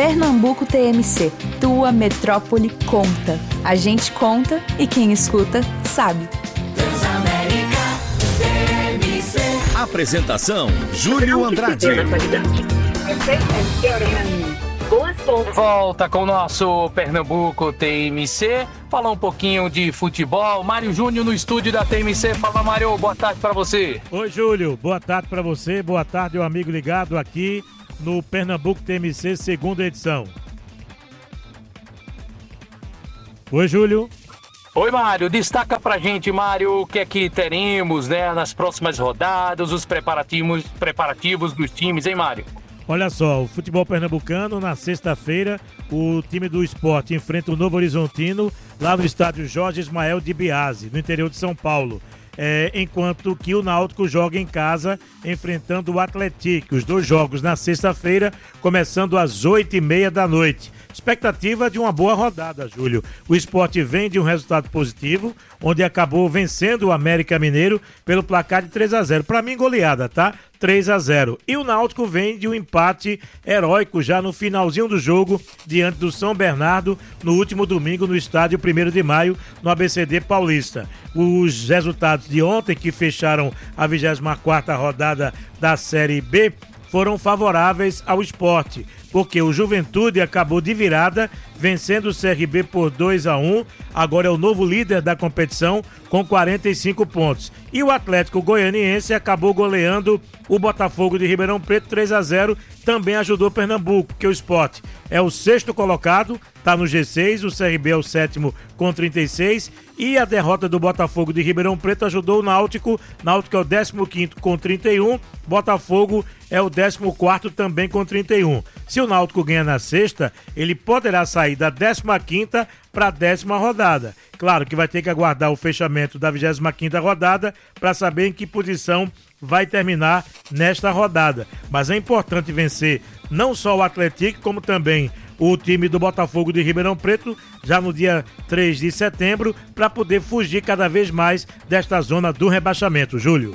Pernambuco TMC, tua metrópole conta. A gente conta e quem escuta sabe. Transamérica TMC. Apresentação: Júlio Andrade. Volta com o nosso Pernambuco TMC, falar um pouquinho de futebol. Mário Júnior no estúdio da TMC. Fala, Mário, boa tarde para você. Oi, Júlio, boa tarde para você, boa tarde, meu amigo ligado aqui no Pernambuco TMC, segunda edição. Oi, Júlio. Oi, Mário, destaca pra gente, Mário, o que é que teremos, né, nas próximas rodadas, os preparativos dos times, hein, Mário? Olha só, o futebol pernambucano, na sexta-feira, o time do Sport enfrenta o Novo Horizontino lá no estádio Jorge Ismael de Biase, no interior de São Paulo. Enquanto que o Náutico joga em casa, enfrentando o Atlético. Os dois jogos na sexta-feira, começando às 8h30 da noite. Expectativa de uma boa rodada, Júlio. O Sport vem de um resultado positivo, onde acabou vencendo o América Mineiro pelo placar de 3-0. Para mim, goleada, tá? 3-0. E o Náutico vem de um empate heróico já no finalzinho do jogo, diante do São Bernardo, no último domingo, no estádio 1º de maio, no ABCD Paulista. Os resultados de ontem, que fecharam a 24ª rodada da Série B, foram favoráveis ao Sport, porque o Juventude acabou de virada, vencendo o CRB por 2-1, agora é o novo líder da competição com 45 pontos. E o Atlético Goianiense acabou goleando o Botafogo de Ribeirão Preto 3-0, também ajudou Pernambuco, porque o Sport é o 6º colocado, está no G6, o CRB é o 7º com 36, e a derrota do Botafogo de Ribeirão Preto ajudou o Náutico é o 15º com 31, Botafogo é o 14º também com 31. Se o Náutico ganha na sexta, ele poderá sair da 15ª para a 10ª rodada. Claro que vai ter que aguardar o fechamento da 25ª rodada para saber em que posição vai terminar nesta rodada. Mas é importante vencer não só o Atlético, como também o time do Botafogo de Ribeirão Preto, já no dia 3 de setembro, para poder fugir cada vez mais desta zona do rebaixamento. Júlio.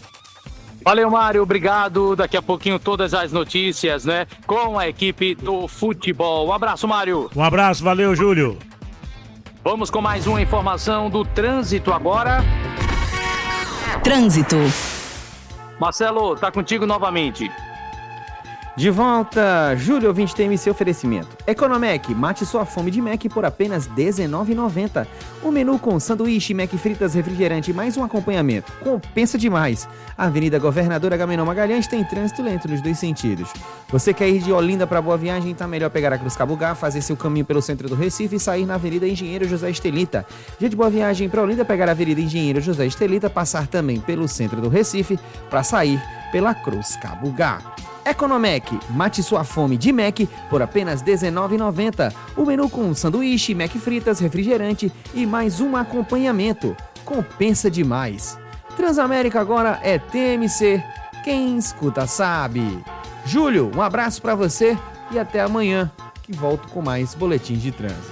Valeu, Mário, obrigado. Daqui a pouquinho todas as notícias, né, com a equipe do futebol. Um abraço, Mário. Um abraço, valeu, Júlio. Vamos com mais uma informação do trânsito agora. Trânsito. Marcelo, tá contigo novamente. De volta, Júlio, ouvinte TMC oferecimento. Economec, mate sua fome de Mac por apenas R$19,90. O menu com sanduíche, Mac fritas, refrigerante e mais um acompanhamento. Compensa demais. A Avenida Governador Agamenon Magalhães tem trânsito lento nos dois sentidos. Você quer ir de Olinda para Boa Viagem? Tá melhor pegar a Cruz Cabugá, fazer seu caminho pelo centro do Recife e sair na Avenida Engenheiro José Estelita. Dia de Boa Viagem para Olinda, pegar a Avenida Engenheiro José Estelita, passar também pelo centro do Recife para sair pela Cruz Cabugá. Economec, mate sua fome de Mac por apenas R$19,90. O menu com sanduíche, Mac fritas, refrigerante e mais um acompanhamento. Compensa demais. Transamérica agora é TMC. Quem escuta sabe. Júlio, um abraço pra você e até amanhã, que volto com mais boletins de trânsito.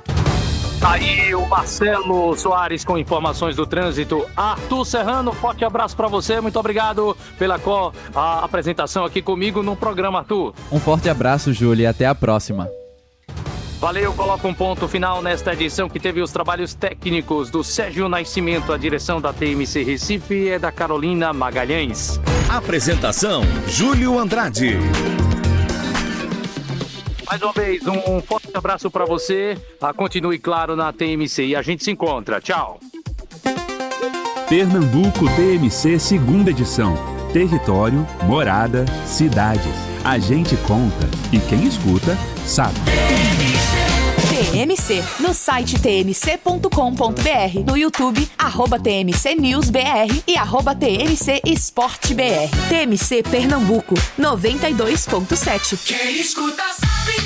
Aí o Marcelo Soares com informações do trânsito. Arthur Serrano, forte abraço para você. Muito obrigado pela apresentação aqui comigo no programa, Arthur. Um forte abraço, Júlio, e até a próxima. Valeu, coloca um ponto final nesta edição que teve os trabalhos técnicos do Sérgio Nascimento. A direção da TMC Recife é da Carolina Magalhães. Apresentação: Júlio Andrade. Mais uma vez, um forte abraço para você. Continue, claro, na TMC e a gente se encontra. Tchau. Pernambuco TMC, segunda edição. Território, morada, cidades. A gente conta e quem escuta sabe. TMC, no site tmc.com.br, no YouTube, @TMCNewsBR e @TMCEsportBR. TMC Pernambuco, 92.7. Quem escuta sabe.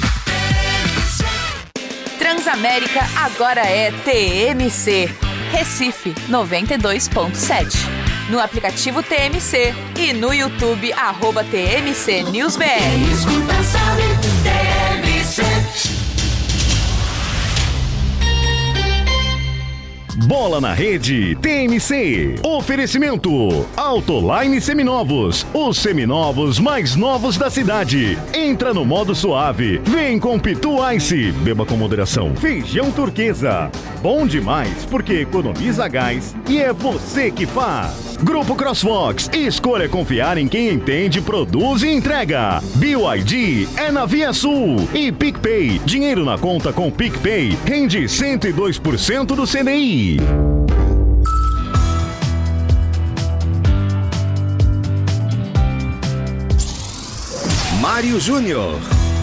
Transamérica agora é TMC. Recife, 92.7. No aplicativo TMC e no YouTube, @TMCNewsBR. Quem escuta sabe. TMC. Bola na Rede TMC. Oferecimento Autoline Seminovos. Os seminovos mais novos da cidade. Entra no modo suave. Vem com Pitu Ice. Beba com moderação. Feijão Turquesa. Bom demais porque economiza gás e é você que faz. Grupo CrossFox. Escolha confiar em quem entende, produz e entrega. BYD é na Via Sul. E PicPay. Dinheiro na conta com PicPay rende 102% do CDI. Mário Júnior.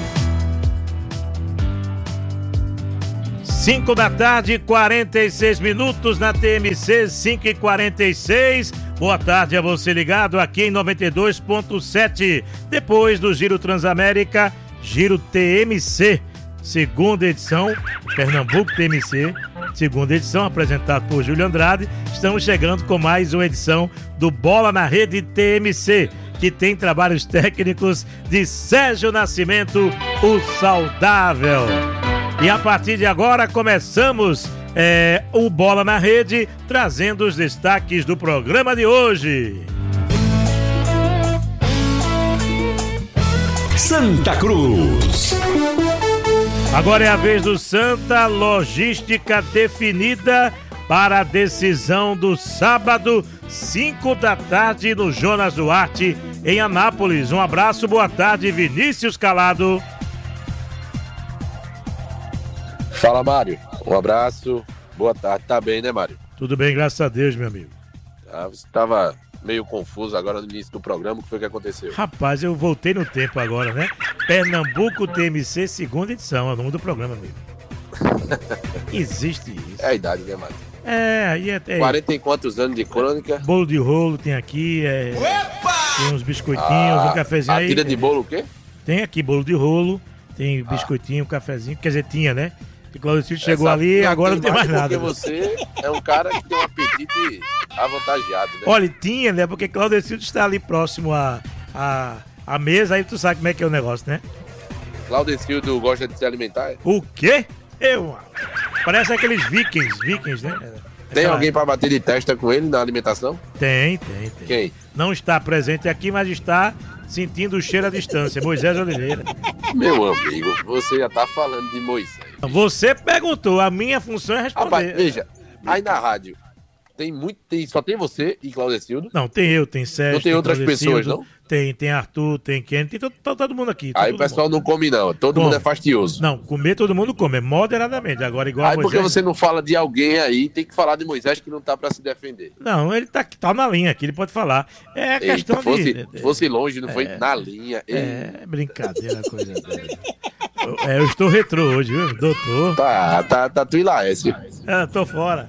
5 da tarde, 46 minutos na TMC, 5h46. Boa tarde a você ligado aqui em 92.7. Depois do Giro Transamérica, Giro TMC, segunda edição, Pernambuco TMC, segunda edição, apresentado por Júlio Andrade. Estamos chegando com mais uma edição do Bola na Rede TMC, que tem trabalhos técnicos de Sérgio Nascimento, o saudável. E a partir de agora começamos o Bola na Rede, trazendo os destaques do programa de hoje. Santa Cruz. Agora é a vez do Santa, logística definida para a decisão do sábado, 5 da tarde, no Jonas Duarte, em Anápolis. Um abraço, boa tarde, Vinícius Calado. Fala, Mário. Um abraço, boa tarde. Tá bem, né, Mário? Tudo bem, graças a Deus, meu amigo. Você estava meio confuso agora no início do programa. O que foi que aconteceu? Rapaz, eu voltei no tempo agora, né? Pernambuco TMC, segunda edição, é o nome do programa, amigo. Existe isso. É a idade, né, Mário? Aí é... 40 e quantos anos de crônica? Bolo de rolo tem aqui, tem uns biscoitinhos, um cafezinho aí. A tira de bolo o quê? Tem aqui bolo de rolo, tem biscoitinho, cafezinho, quer dizer, tinha, né? E Claudecildo chegou ali e agora não tem mais nada. Porque você é um cara que tem um apetite avantajado, né? Olha, tinha, né? Porque Claudecildo está ali próximo à mesa, aí tu sabe como é que é o negócio, né? Claudecildo gosta de se alimentar? O quê? Parece aqueles vikings, né? Tem alguém pra bater de testa com ele na alimentação? Tem. Quem? Não está presente aqui, mas está sentindo o cheiro à distância. Moisés Oliveira. Meu amigo, você já tá falando de Moisés. Você perguntou, a minha função é responder. Rapaz, veja, aí na rádio só tem você e Claudecildo? Não, tem eu, tem Sérgio. Não tem outras pessoas, não? Tem Arthur, tem Kenny, tem todo mundo aqui. Aí o pessoal não come, não. Todo mundo é fastioso. Não, comer todo mundo come, moderadamente. Agora, igual a Moisés... porque você não fala de alguém aí, tem que falar de Moisés que não tá pra se defender. Não, ele tá na linha aqui, ele pode falar. É a questão de... fosse longe, não foi na linha. É brincadeira a coisa dele. Eu estou retrô hoje, viu, doutor? Tá tu e Laércio. Tô fora.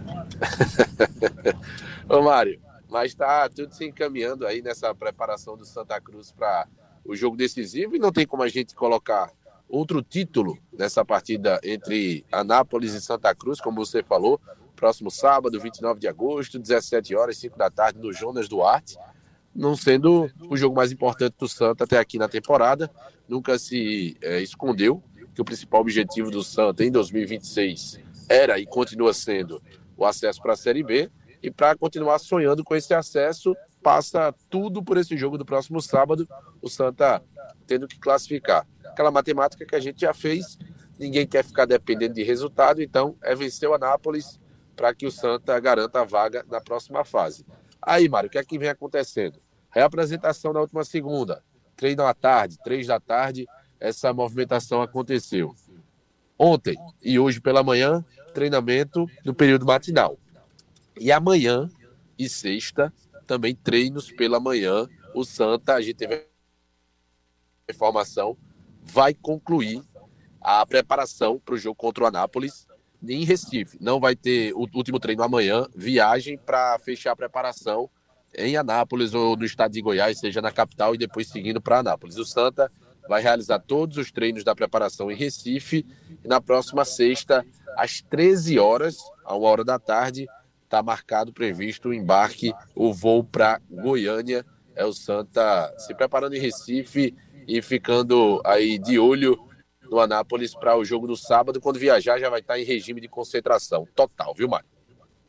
Ô, Mário, mas tá tudo se encaminhando aí nessa preparação do Santa Cruz para o jogo decisivo e não tem como a gente colocar outro título nessa partida entre Anápolis e Santa Cruz, como você falou, próximo sábado, 29 de agosto, 17 horas, 5 da tarde, no Jonas Duarte, não sendo o jogo mais importante do Santa até aqui na temporada. Nunca se escondeu que o principal objetivo do Santa em 2026 era e continua sendo o acesso para a Série B, e para continuar sonhando com esse acesso, passa tudo por esse jogo do próximo sábado, o Santa tendo que classificar. Aquela matemática que a gente já fez, ninguém quer ficar dependendo de resultado, então é vencer o Anápolis para que o Santa garanta a vaga na próxima fase. Aí, Mário, o que é que vem acontecendo? Reapresentação na última segunda, treino à tarde, 3 da tarde, essa movimentação aconteceu. Ontem e hoje pela manhã, treinamento no período matinal. E amanhã e sexta, também treinos pela manhã. O Santa, a gente teve a informação, vai concluir a preparação para o jogo contra o Anápolis em Recife. Não vai ter o último treino amanhã, viagem para fechar a preparação em Anápolis ou no estado de Goiás, seja na capital, e depois seguindo para Anápolis. O Santa vai realizar todos os treinos da preparação em Recife e na próxima sexta, às 13 horas, a 1 da tarde, está marcado, previsto o embarque, o voo para Goiânia. É o Santa se preparando em Recife e ficando aí de olho no Anápolis para o jogo do sábado. Quando viajar, já vai estar em regime de concentração total, viu, Mário?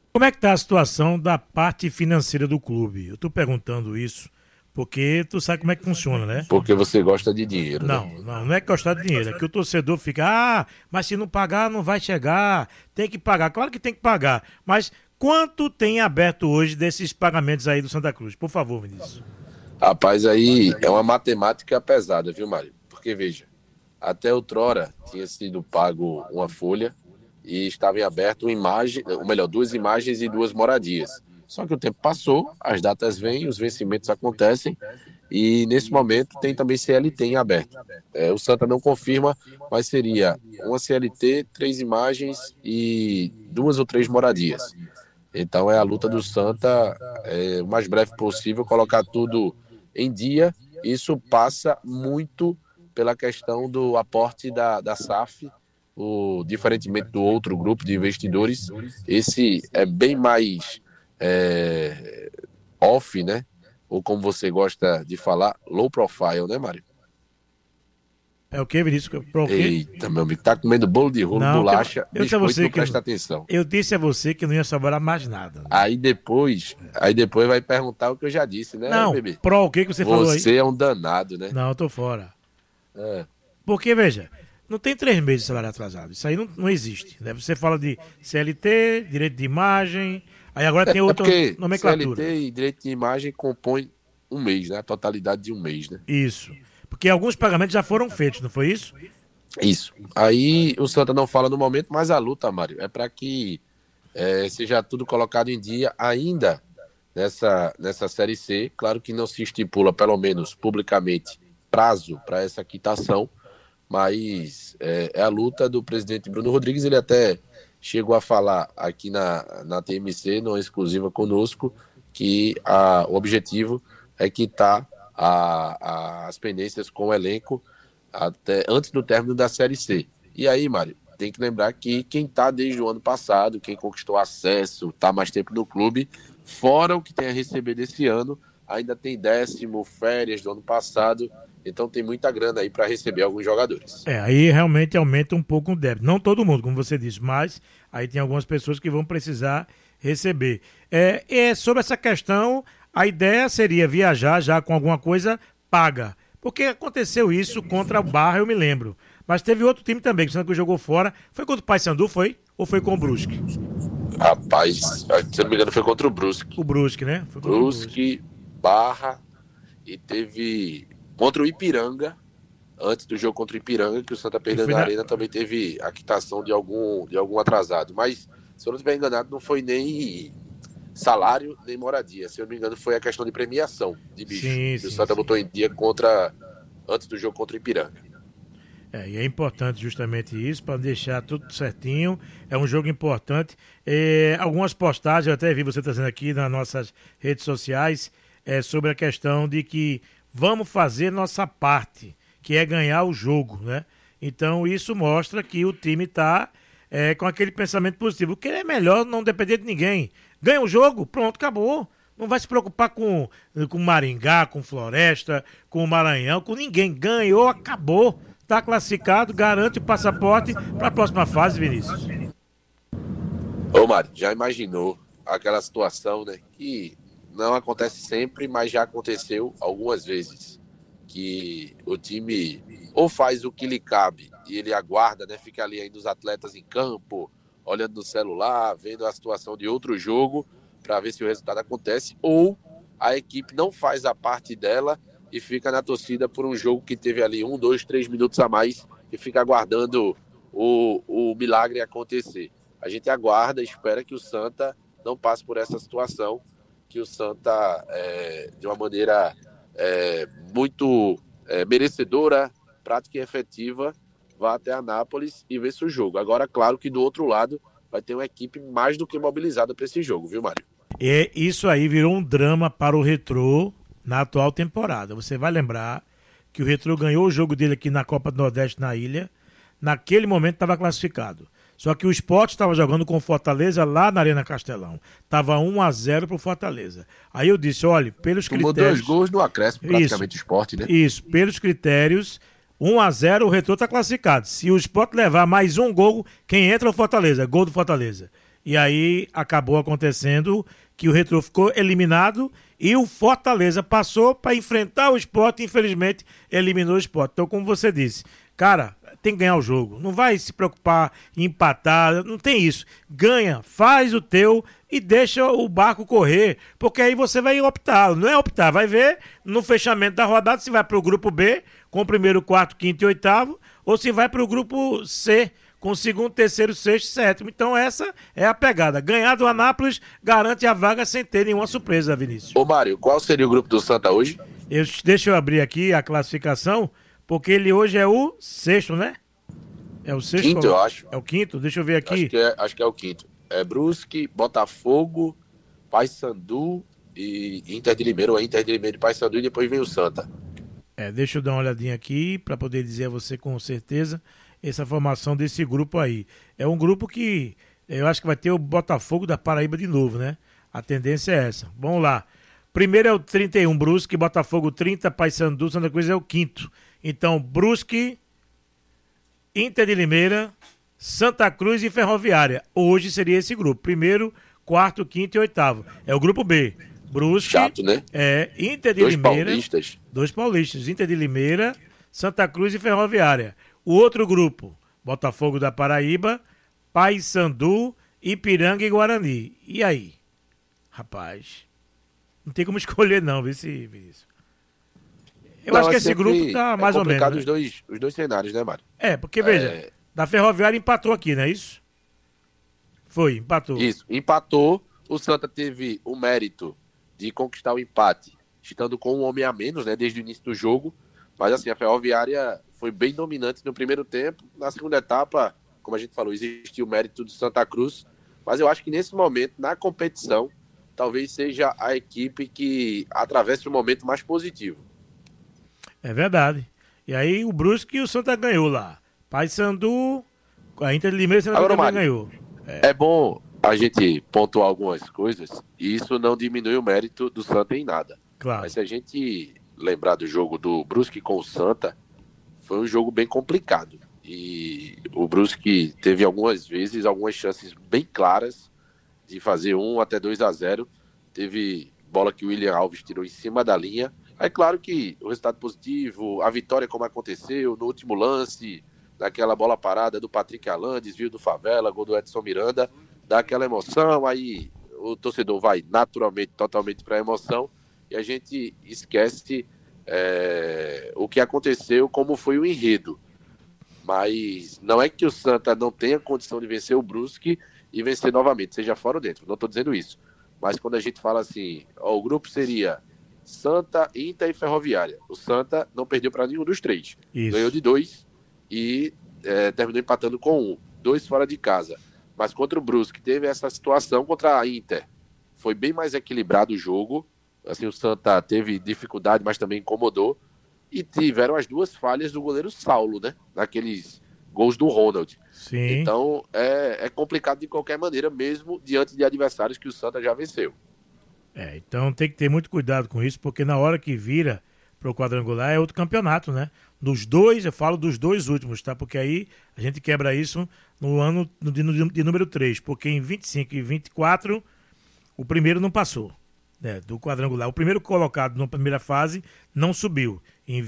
Como é que tá a situação da parte financeira do clube? Eu tô perguntando isso porque tu sabe como é que funciona, né? Porque você gosta de dinheiro, Não, né? não é gostar de dinheiro, é que o torcedor fica, mas se não pagar não vai chegar, tem que pagar. Claro que tem que pagar, mas quanto tem aberto hoje desses pagamentos aí do Santa Cruz? Por favor, Vinícius. Rapaz, aí é uma matemática pesada, viu, Mário? Porque, veja, até outrora tinha sido pago uma folha e estava em aberto uma imagem, ou melhor, 2 imagens e 2 moradias. Só que o tempo passou, as datas vêm, os vencimentos acontecem e nesse momento tem também CLT em aberto. O Santa não confirma, mas seria uma CLT, 3 imagens e 2 ou 3 moradias. Então é a luta do Santa, o mais breve possível, colocar tudo em dia. Isso passa muito pela questão do aporte da SAF, diferentemente do outro grupo de investidores. Esse é bem mais off, né? Ou como você gosta de falar, low profile, né, Mário? É o que, Vinícius? Eita, meu amigo, tá comendo bolo de rolo, bolacha, biscoito, não presta atenção. Eu disse a você que não ia sobrar mais nada. Né? Aí depois vai perguntar o que eu já disse, né, não, bebê? O que você falou aí? Você é um danado, né? Não, eu tô fora. Porque, veja, não tem 3 meses de salário atrasado. Isso aí não existe. Né? Você fala de CLT, direito de imagem, aí agora tem outra nomenclatura. CLT e direito de imagem compõem um mês, né? A totalidade de um mês, né? Isso. Porque alguns pagamentos já foram feitos, não foi isso? Isso. Aí o Santa não fala no momento, mas a luta, Mário, é para que seja tudo colocado em dia ainda nessa Série C. Claro que não se estipula, pelo menos publicamente, prazo para essa quitação, mas é a luta do presidente Bruno Rodrigues. Ele até chegou a falar aqui na TMC, numa exclusiva conosco, que o objetivo é quitar as pendências com o elenco até antes do término da Série C. E aí, Mário, tem que lembrar que quem está desde o ano passado, quem conquistou acesso, está mais tempo no clube, fora o que tem a receber desse ano, ainda tem 10º, férias do ano passado, então tem muita grana aí para receber alguns jogadores. Aí realmente aumenta um pouco o débito. Não todo mundo, como você disse, mas aí tem algumas pessoas que vão precisar receber. Sobre essa questão, a ideia seria viajar já com alguma coisa paga. Porque aconteceu isso contra o Barra, eu me lembro. Mas teve outro time também, que o Santa Cruz jogou fora. Foi contra o Paysandu, foi? Ou foi com o Brusque? Rapaz, se não me engano foi contra o Brusque. O Brusque, né? Foi Brusque, Barra, e teve contra o Ipiranga, antes do jogo contra o Ipiranga, que o Santa perdeu na Arena, também teve a quitação de algum atrasado. Mas, se eu não estiver enganado, não foi nem salário nem moradia. Se eu não me engano, foi a questão de premiação de bicho. Que o Santa botou em dia antes do jogo contra o Ipiranga. E é importante justamente isso, para deixar tudo certinho. É um jogo importante. Algumas postagens, eu até vi você trazendo aqui nas nossas redes sociais, sobre a questão de que vamos fazer nossa parte, que é ganhar o jogo, né? Então isso mostra que o time está com aquele pensamento positivo, que é melhor não depender de ninguém. Ganha o jogo, pronto, acabou. Não vai se preocupar com Maringá, com Floresta, com o Maranhão, com ninguém. Ganhou, acabou. Está classificado, garante o passaporte para a próxima fase, Vinícius. Ô, Mário, já imaginou aquela situação, né? Que não acontece sempre, mas já aconteceu algumas vezes. Que o time ou faz o que lhe cabe e ele aguarda, né? Fica ali ainda os atletas em campo, olhando no celular, vendo a situação de outro jogo para ver se o resultado acontece, ou a equipe não faz a parte dela e fica na torcida por um jogo que teve ali 1, 2, 3 minutos a mais e fica aguardando o milagre acontecer. A gente aguarda, espera que o Santa não passe por essa situação, que o Santa, de uma maneira muito merecedora, prática e efetiva, vá até Anápolis e vença o jogo. Agora, claro que do outro lado vai ter uma equipe mais do que mobilizada para esse jogo, viu, Mário? Isso aí virou um drama para o Retrô na atual temporada. Você vai lembrar que o Retrô ganhou o jogo dele aqui na Copa do Nordeste na Ilha. Naquele momento estava classificado. Só que o Sport estava jogando com o Fortaleza lá na Arena Castelão. Estava 1-0 pro Fortaleza. Aí eu disse, olha, pelos Tomou critérios... 2 gols no acréscimo, praticamente o Sport, né? Isso, pelos critérios, 1-0 o Retrô está classificado. Se o Sport levar mais um gol, quem entra é o Fortaleza, gol do Fortaleza. E aí acabou acontecendo que o Retrô ficou eliminado e o Fortaleza passou para enfrentar o Sport e infelizmente eliminou o Sport. Então, como você disse, cara, tem que ganhar o jogo. Não vai se preocupar em empatar, não tem isso. Ganha, faz o teu e deixa o barco correr, porque aí você vai optar. Não é optar, vai ver no fechamento da rodada se vai para o grupo B, com o primeiro, quarto, quinto e oitavo, ou se vai para o grupo C, com o segundo, terceiro, sexto e sétimo. Então essa é a pegada. Ganhar do Anápolis garante a vaga sem ter nenhuma surpresa, Vinícius. Ô Mário, qual seria o grupo do Santa hoje? Deixa eu abrir aqui a classificação, porque ele hoje é o sexto, né? É o sexto? Quinto, eu acho. É o quinto? Deixa eu ver aqui. Acho que é o quinto. É Brusque, Botafogo, Paysandu e Inter de Limeira, ou Inter de Limeira e Paysandu, e depois vem o Santa. Deixa eu dar uma olhadinha aqui para poder dizer a você com certeza essa formação desse grupo aí. É um grupo que eu acho que vai ter o Botafogo da Paraíba de novo, né? A tendência é essa. Vamos lá. Primeiro é o 31, Brusque, Botafogo 30, Paysandu, Santa Cruz é o quinto. Então, Brusque, Inter de Limeira, Santa Cruz e Ferroviária. Hoje seria esse grupo. Primeiro, quarto, quinto e oitavo. É o grupo B. Brusque. Chato, né? Inter de Dois Limeira. Paulistas. Dois paulistas. Inter de Limeira, Santa Cruz e Ferroviária. O outro grupo, Botafogo da Paraíba, Paysandu, Ipiranga e Guarani. E aí? Rapaz, não tem como escolher não, Vinícius. Eu acho que esse grupo tá mais ou menos. Né? Os dois cenários, né, Mário? Porque veja, da Ferroviária empatou aqui, não é isso? Foi, empatou. Isso, empatou. O Santa teve o mérito de conquistar o empate, estando com um homem a menos, né, desde o início do jogo. Mas assim, a Ferroviária foi bem dominante no primeiro tempo. Na segunda etapa, como a gente falou, existiu o mérito do Santa Cruz. Mas eu acho que nesse momento, na competição, talvez seja a equipe que atravesse um momento mais positivo. É verdade. E aí o Brusque e o Santa ganhou lá. Paysandu, a Inter de Limeira também ganhou. É bom a gente pontuar algumas coisas e isso não diminui o mérito do Santa em nada. Claro. Mas se a gente lembrar do jogo do Brusque com o Santa, foi um jogo bem complicado. E o Brusque teve algumas vezes, algumas chances bem claras de fazer 1 até 2-0. Teve bola que o William Alves tirou em cima da linha. É claro que o resultado positivo, a vitória como aconteceu no último lance, naquela bola parada do Patrick Alain, desvio do Favela, gol do Edson Miranda, dá aquela emoção, aí o torcedor vai naturalmente, totalmente para a emoção, e a gente esquece o que aconteceu, como foi o enredo. Mas não é que o Santa não tenha condição de vencer o Brusque e vencer novamente, seja fora ou dentro, não estou dizendo isso. Mas quando a gente fala assim, o grupo seria Santa, Inter e Ferroviária. O Santa não perdeu para nenhum dos três. Isso. Ganhou de 2 e terminou empatando com 1. 2 fora de casa. Mas contra o Brusque teve essa situação contra a Inter. Foi bem mais equilibrado o jogo. Assim, o Santa teve dificuldade, mas também incomodou. E tiveram as duas falhas do goleiro Saulo, né? Naqueles gols do Ronald. Sim. Então, é complicado de qualquer maneira, mesmo diante de adversários que o Santa já venceu. Então tem que ter muito cuidado com isso, porque na hora que vira pro quadrangular é outro campeonato, né? Dos dois, eu falo dos dois últimos, tá? Porque aí a gente quebra isso no ano de número 3, porque em 25 e 24 o primeiro não passou, né? Do quadrangular. O primeiro colocado na primeira fase não subiu. Em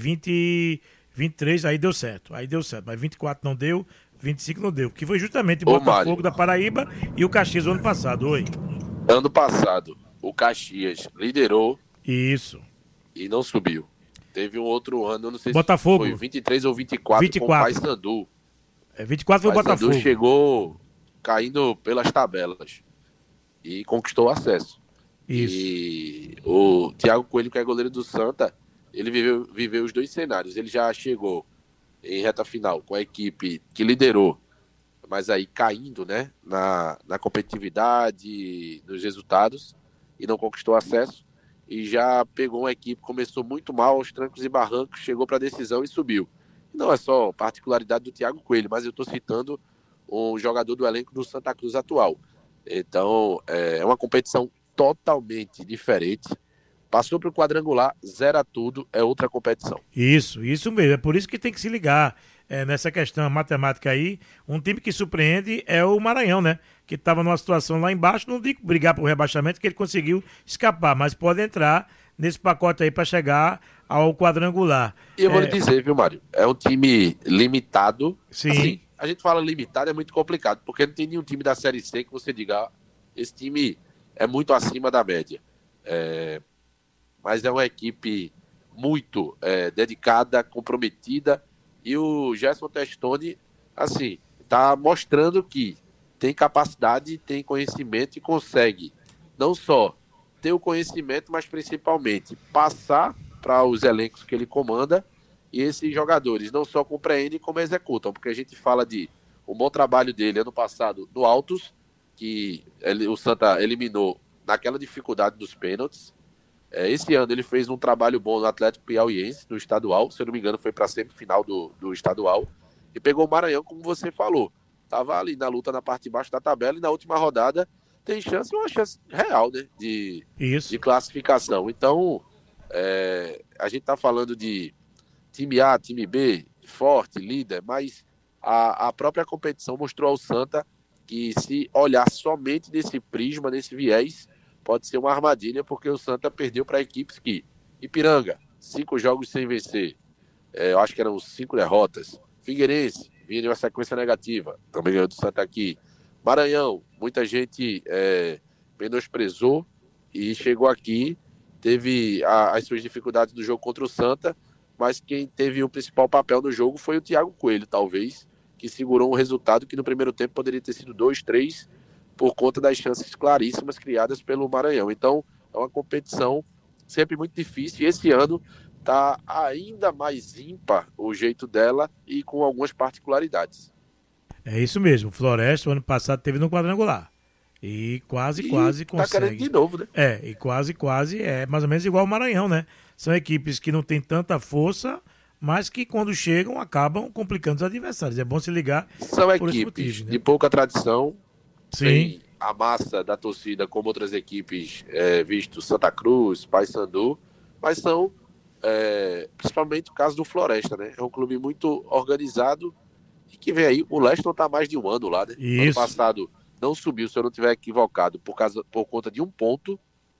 23 aí deu certo, mas 24 não deu, 25 não deu, que foi justamente o Botafogo da Paraíba e o Caxias ano passado. Oi. Ano passado, o Caxias liderou. Isso. E não subiu. Teve um outro ano, eu não sei Botafogo. se foi 23 ou 24 com o Paysandu. 24 foi o Botafogo. Paysandu chegou caindo pelas tabelas e conquistou o acesso. Isso. E o Thiago Coelho, que é goleiro do Santa, ele viveu os dois cenários. Ele já chegou em reta final com a equipe que liderou, mas aí caindo, né, na competitividade, nos resultados, e não conquistou acesso. E já pegou uma equipe, começou muito mal, aos trancos e barrancos, chegou para a decisão e subiu. Não é só particularidade do Thiago Coelho, mas eu estou citando um jogador do elenco do Santa Cruz atual. Então, é uma competição totalmente diferente. Passou para o quadrangular, zera tudo, é outra competição. Isso mesmo. É por isso que tem que se ligar nessa questão matemática aí. Um time que surpreende é o Maranhão, né? Que estava numa situação lá embaixo, não digo brigar por rebaixamento, que ele conseguiu escapar, mas pode entrar nesse pacote aí para chegar ao quadrangular. E eu vou lhe dizer, viu, Mário? É um time limitado. Sim. Assim, a gente fala limitado, é muito complicado, porque não tem nenhum time da Série C que você diga, esse time é muito acima da média. Mas é uma equipe muito dedicada, comprometida, e o Gerson Testoni, assim, está mostrando que tem capacidade, tem conhecimento e consegue não só ter o conhecimento, mas principalmente passar para os elencos que ele comanda, e esses jogadores não só compreendem como executam, porque a gente fala de um bom trabalho dele ano passado no Altos, que o Santa eliminou naquela dificuldade dos pênaltis. Esse ano ele fez um trabalho bom no Atlético Piauiense, no estadual, se eu não me engano foi para a semifinal do estadual, e pegou o Maranhão, como você falou, estava ali na luta na parte de baixo da tabela, e na última rodada tem chance, uma chance real, né, de classificação. Então, a gente está falando de time A, time B, forte, líder, mas a própria competição mostrou ao Santa que, se olhar somente nesse prisma, nesse viés, pode ser uma armadilha, porque o Santa perdeu para equipes que Ipiranga, 5 jogos sem vencer, eu acho que eram 5 derrotas. Figueirense, vinha de uma sequência negativa, também ganhou do Santa aqui. Maranhão, muita gente menosprezou e chegou aqui, teve as suas dificuldades do jogo contra o Santa, mas quem teve o principal papel no jogo foi o Thiago Coelho, talvez, que segurou um resultado que no primeiro tempo poderia ter sido 2-3, por conta das chances claríssimas criadas pelo Maranhão. Então, é uma competição sempre muito difícil, e esse ano está ainda mais ímpar o jeito dela e com algumas particularidades. É isso mesmo, o Floresta, o ano passado, teve no quadrangular. E quase consegue. Tá querendo de novo, né? E quase, é mais ou menos igual o Maranhão, né? São equipes que não têm tanta força, mas que quando chegam acabam complicando os adversários. É bom se ligar. São equipes de pouca tradição. Sim. Tem a massa da torcida, como outras equipes, visto Santa Cruz, Paysandu, mas são, principalmente o caso do Floresta, né? É um clube muito organizado e que vem aí, o Leste não está há mais de um ano lá, né? Isso. Ano passado não subiu, se eu não estiver equivocado, por conta de um ponto,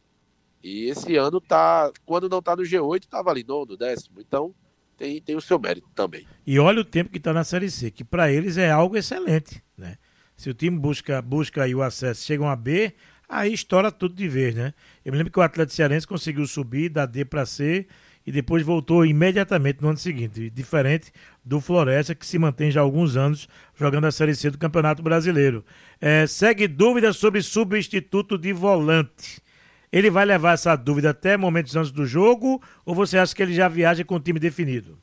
e esse ano quando não está no G8, estava ali no 10º, então tem o seu mérito também. E olha o tempo que está na Série C, que para eles é algo excelente, né? Se o time busca aí o acesso, chegam a B, aí estoura tudo de vez, né? Eu me lembro que o Atlético Cearense conseguiu subir da D para C e depois voltou imediatamente no ano seguinte, diferente do Floresta, que se mantém já há alguns anos jogando a Série C do Campeonato Brasileiro. Segue dúvida sobre substituto de volante. Ele vai levar essa dúvida até momentos antes do jogo, ou você acha que ele já viaja com o time definido?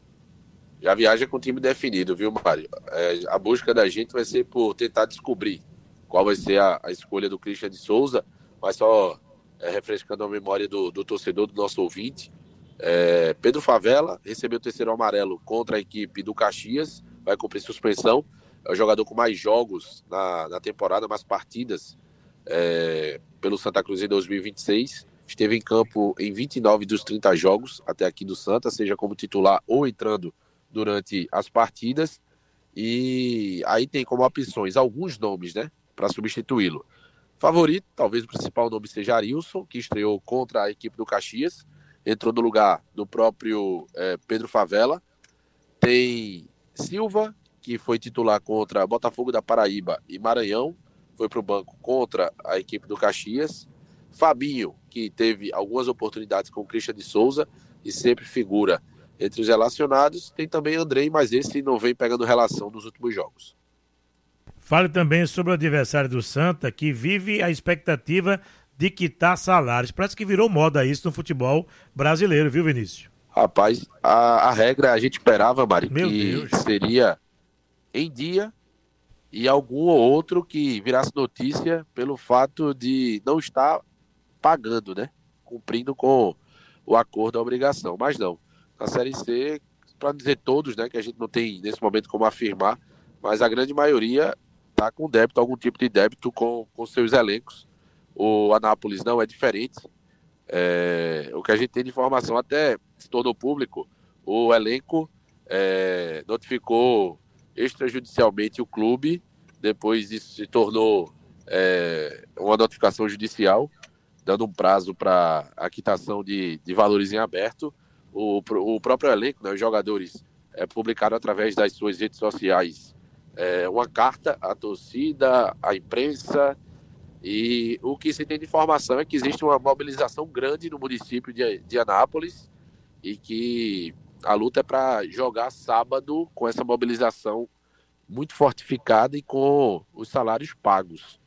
Já viaja com o time definido, viu, Mário? A busca da gente vai ser por tentar descobrir qual vai ser a escolha do Christian de Souza, mas só refrescando a memória do torcedor, do nosso ouvinte. Pedro Favela recebeu o terceiro amarelo contra a equipe do Caxias, vai cumprir suspensão. É o jogador com mais jogos na temporada, mais partidas pelo Santa Cruz em 2026. Esteve em campo em 29 dos 30 jogos até aqui do Santa, seja como titular ou entrando durante as partidas, e aí tem como opções alguns nomes, né, para substituí-lo. Favorito, talvez o principal nome seja Arilson, que estreou contra a equipe do Caxias, entrou no lugar do próprio Pedro Favela. Tem Silva, que foi titular contra Botafogo da Paraíba e Maranhão, foi para o banco contra a equipe do Caxias. Fabinho, que teve algumas oportunidades com o Christian de Souza e sempre figura entre os relacionados. Tem também Andrei, mas esse não vem pegando relação nos últimos jogos. Fale também sobre o adversário do Santa, que vive a expectativa de quitar salários. Parece que virou moda isso no futebol brasileiro, viu, Vinícius? Rapaz, a regra a gente esperava, Mari, Meu que Deus. seria em dia e algum ou outro que virasse notícia pelo fato de não estar pagando, né? Cumprindo com o acordo, a obrigação. Mas não. Na Série C, para dizer todos, né, que a gente não tem nesse momento como afirmar, mas a grande maioria está com débito, algum tipo de débito com seus elencos. O Anápolis não é diferente. O que a gente tem de informação até se tornou público, o elenco notificou extrajudicialmente o clube, depois isso se tornou uma notificação judicial, dando um prazo para a quitação de valores em aberto. O próprio elenco, né, os jogadores, publicaram através das suas redes sociais uma carta à torcida, à imprensa, e o que se tem de informação é que existe uma mobilização grande no município de Anápolis e que a luta é para jogar sábado com essa mobilização muito fortificada e com os salários pagos.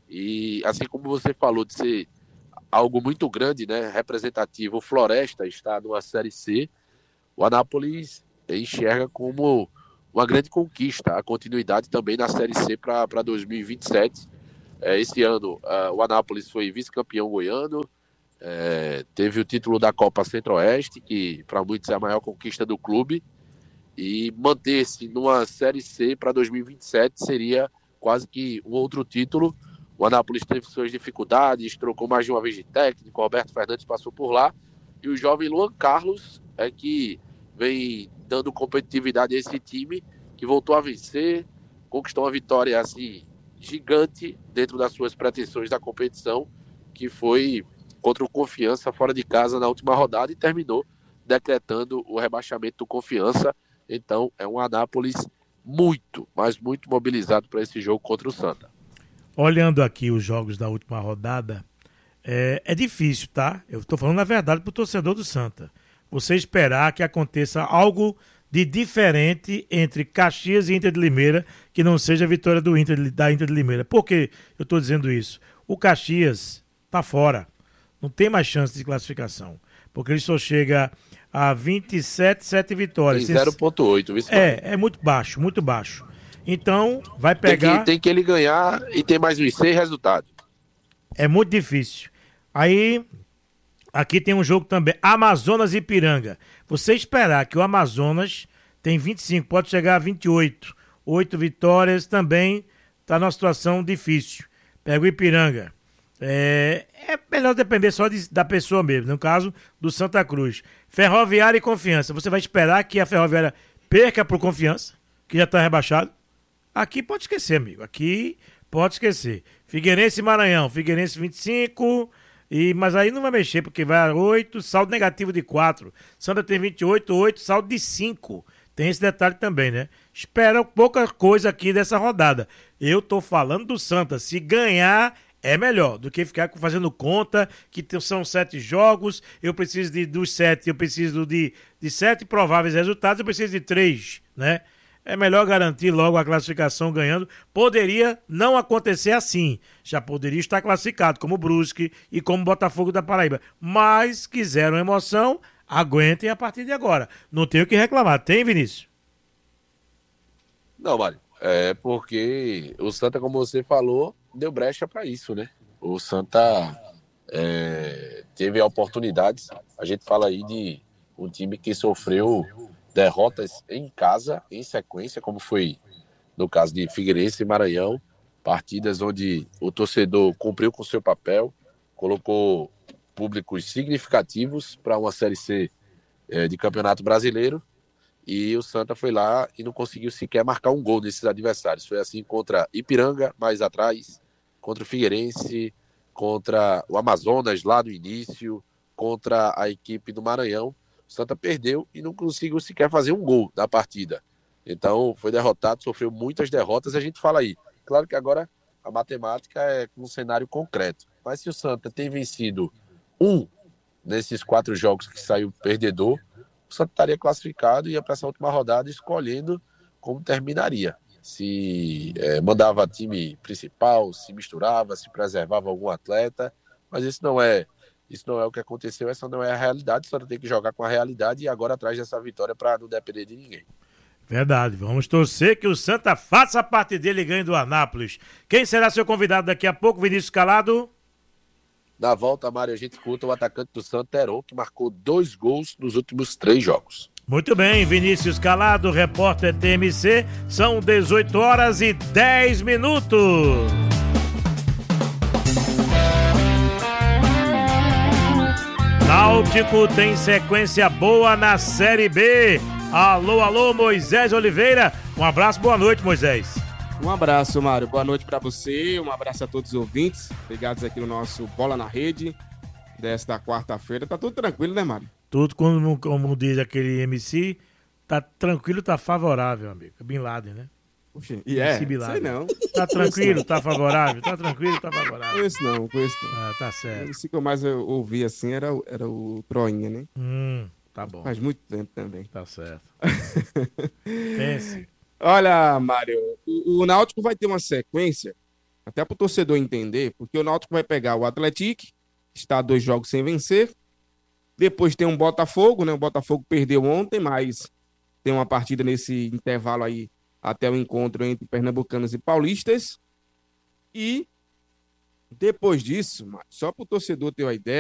E assim como você falou de ser algo muito grande, né, representativo, o Floresta está numa Série C, o Anápolis enxerga como uma grande conquista a continuidade também na Série C para 2027. Esse ano o Anápolis foi vice-campeão goiano, teve o título da Copa Centro-Oeste, que para muitos é a maior conquista do clube, e manter-se numa Série C para 2027 seria quase que um outro título. O Anápolis teve suas dificuldades, trocou mais de uma vez de técnico, Roberto Fernandes passou por lá, e o jovem Luan Carlos é que vem dando competitividade a esse time, que voltou a vencer, conquistou uma vitória assim gigante dentro das suas pretensões da competição, que foi contra o Confiança fora de casa na última rodada e terminou decretando o rebaixamento do Confiança. Então é um Anápolis muito, mas muito mobilizado para esse jogo contra o Santa. Olhando aqui os jogos da última rodada, é difícil, tá? Eu estou falando a verdade pro torcedor do Santa. Você esperar que aconteça algo de diferente entre Caxias e Inter de Limeira, que não seja a vitória da Inter de Limeira. Por que eu estou dizendo isso? O Caxias está fora. Não tem mais chance de classificação. Porque ele só chega a 7 vitórias. Tem 0,8. É muito baixo, muito baixo. Então, vai pegar... Tem que ele ganhar e ter mais uns 6 resultados. É muito difícil. Aí, aqui tem um jogo também, Amazonas e Ipiranga. Você esperar que o Amazonas tem 25, pode chegar a 28. 8 vitórias também está numa situação difícil. Pega o Ipiranga. É melhor depender só da pessoa mesmo, no caso do Santa Cruz. Ferroviária e Confiança. Você vai esperar que a Ferroviária perca pro Confiança, que já está rebaixado? Aqui pode esquecer, amigo. Aqui pode esquecer. Figueirense e Maranhão. Figueirense 25, mas aí não vai mexer, porque vai a 8, saldo negativo de 4. Santa tem 28, 8, saldo de 5. Tem esse detalhe também, né? Espera pouca coisa aqui dessa rodada. Eu tô falando do Santa. Se ganhar, é melhor do que ficar fazendo conta que são 7 jogos. Eu preciso dos 7, eu preciso de 7 prováveis resultados, eu preciso de 3, né? É melhor garantir logo a classificação ganhando. Poderia não acontecer assim. Já poderia estar classificado, como o Brusque e como o Botafogo da Paraíba. Mas quiseram emoção, aguentem a partir de agora. Não tem o que reclamar. Tem, Vinícius? Não, Mário. É porque o Santa, como você falou, deu brecha para isso, né? O Santa teve oportunidades. A gente fala aí de um time que sofreu derrotas em casa, em sequência, como foi no caso de Figueirense e Maranhão, partidas onde o torcedor cumpriu com seu papel, colocou públicos significativos para uma Série C de Campeonato Brasileiro, e o Santa foi lá e não conseguiu sequer marcar um gol nesses adversários. Foi assim contra Ipiranga, mais atrás, contra o Figueirense, contra o Amazonas lá no início, contra a equipe do Maranhão. O Santa perdeu e não conseguiu sequer fazer um gol na partida. Então foi derrotado, sofreu muitas derrotas. A gente fala aí, claro que agora a matemática é com um cenário concreto. Mas se o Santa tem vencido nesses 4 jogos que saiu perdedor, o Santa estaria classificado e ia para essa última rodada escolhendo como terminaria. Se mandava time principal, se misturava, se preservava algum atleta. Mas isso não é o que aconteceu, essa não é a realidade. O Santa tem que jogar com a realidade e agora atrás dessa vitória para não depender de ninguém. Verdade, vamos torcer que o Santa faça a parte dele e ganhe do Anápolis. Quem será seu convidado daqui a pouco, Vinícius Calado? Na volta, Mário, a gente escuta o atacante do Santa, Heron, que marcou 2 gols nos últimos 3 jogos. Muito bem, Vinícius Calado, repórter TMC, são 18h10. Náutico tem sequência boa na Série B. Alô, alô, Moisés Oliveira. Um abraço, boa noite, Moisés. Um abraço, Mário. Boa noite pra você. Um abraço a todos os ouvintes ligados aqui no nosso Bola na Rede desta quarta-feira. Tá tudo tranquilo, né, Mário? Tudo como diz aquele MC, tá tranquilo, tá favorável, amigo. Bin Laden, né? Puxa, sei não. Tá tranquilo, tá favorável? Tá tranquilo, tá favorável. Conheço não. Ah, tá certo. Esse que eu mais ouvi assim era o Troinha, né? Tá bom. Faz muito tempo também. Tá certo. Pense. Olha, Mário, o Náutico vai ter uma sequência, até pro torcedor entender, porque o Náutico vai pegar o Atlético, está 2 jogos sem vencer. Depois tem um Botafogo, né? O Botafogo perdeu ontem, mas tem uma partida nesse intervalo aí até o encontro entre pernambucanos e paulistas. E depois disso, só para o torcedor ter uma ideia,